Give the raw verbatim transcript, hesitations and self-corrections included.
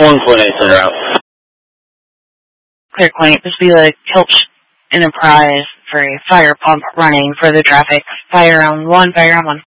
one, coordinate center out. Clear point. This will be the Kilch Enterprise for a fire pump running for the traffic. Fire on one, fire on one.